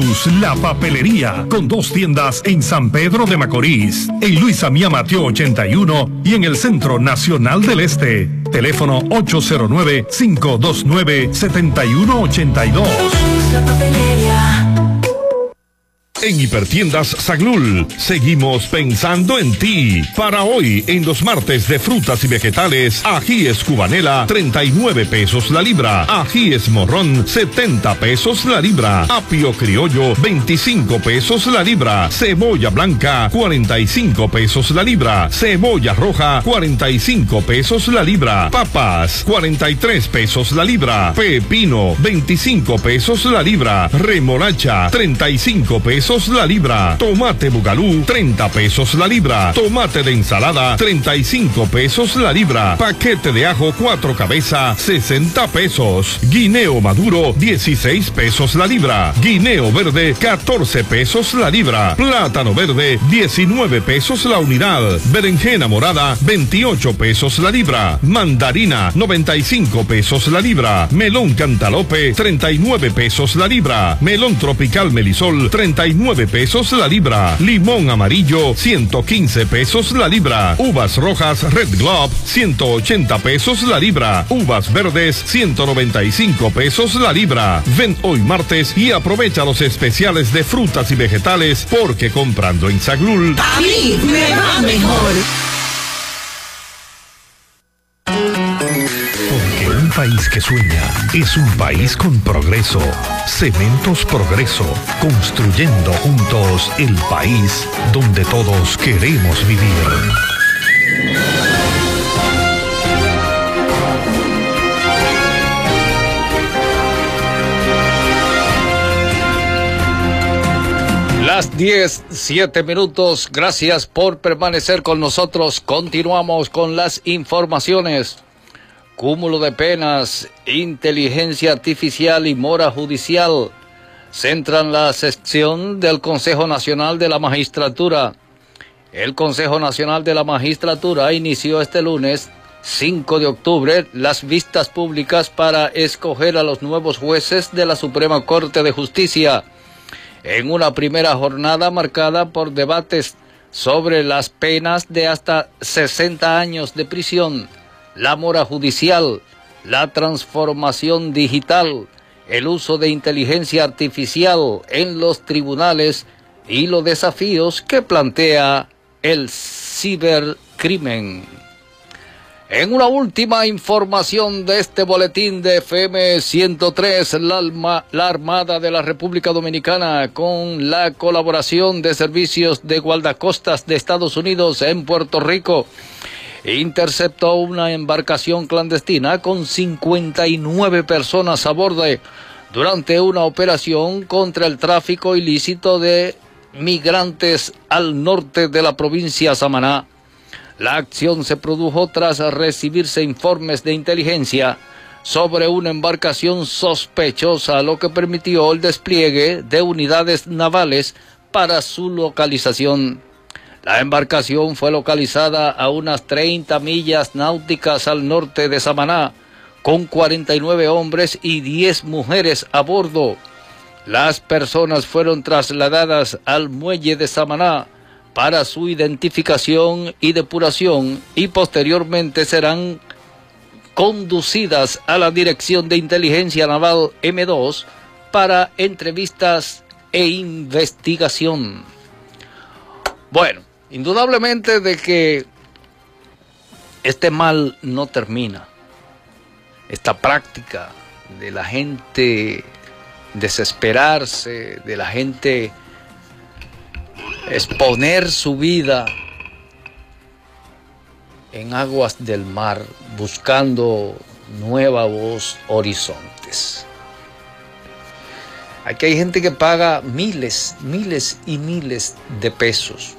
Cruz, la papelería, con 2 tiendas en San Pedro de Macorís, en Luis Amía Mateo 81 y en el Centro Nacional del Este. Teléfono 809-529-7182. La papelería. En Hipertiendas Saglul, seguimos pensando en ti. Para hoy, en los martes de frutas y vegetales, ajíes cubanela, 39 pesos la libra. Ajíes morrón, 70 pesos la libra. Apio criollo, 25 pesos la libra. Cebolla blanca, 45 pesos la libra. Cebolla roja, 45 pesos la libra. Papas, 43 pesos la libra. Pepino, 25 pesos la libra. Remolacha, 35 pesos la libra. Tomate bugalú, 30 pesos la libra. Tomate de ensalada, 35 pesos la libra. Paquete de ajo 4 cabezas, 60 pesos. Guineo maduro, 16 pesos la libra. Guineo verde, 14 pesos la libra. Plátano verde, 19 pesos la unidad. Berenjena morada, 28 pesos la libra. Mandarina, 95 pesos la libra. Melón cantalope, 39 pesos la libra. Melón tropical melisol, 39 pesos la libra. Limón amarillo, 115 pesos la libra. Uvas rojas Red Globe, 180 pesos la libra. Uvas verdes, 195 pesos la libra. Ven hoy martes y aprovecha los especiales de frutas y vegetales, porque comprando en Saglul, A mí me va mejor. porque un país que sueña es un país con progreso. Cementos Progreso, construyendo juntos el país donde todos queremos vivir. Las 10:07. Gracias por permanecer con nosotros. Continuamos con las informaciones. Cúmulo de penas, inteligencia artificial y mora judicial centran la sección del Consejo Nacional de la Magistratura. El Consejo Nacional de la Magistratura inició este lunes 5 de octubre las vistas públicas para escoger a los nuevos jueces de la Suprema Corte de Justicia, en una primera jornada marcada por debates sobre las penas de hasta 60 años de prisión, la mora judicial, la transformación digital, el uso de inteligencia artificial en los tribunales y los desafíos que plantea el cibercrimen. En una última información de este boletín de FM 103, la Armada de la República Dominicana, con la colaboración de servicios de guardacostas de Estados Unidos en Puerto Rico, interceptó una embarcación clandestina con 59 personas a bordo durante una operación contra el tráfico ilícito de migrantes al norte de la provincia Samaná. La acción se produjo tras recibirse informes de inteligencia sobre una embarcación sospechosa, lo que permitió el despliegue de unidades navales para su localización. La embarcación fue localizada a unas 30 millas náuticas al norte de Samaná, con 49 hombres y 10 mujeres a bordo. Las personas fueron trasladadas al muelle de Samaná para su identificación y depuración, y posteriormente serán conducidas a la Dirección de Inteligencia Naval M2 para entrevistas e investigación. Bueno, indudablemente de que este mal no termina. Esta práctica de la gente desesperarse, de la gente exponer su vida en aguas del mar buscando nuevos horizontes. Aquí hay gente que paga miles y miles de pesos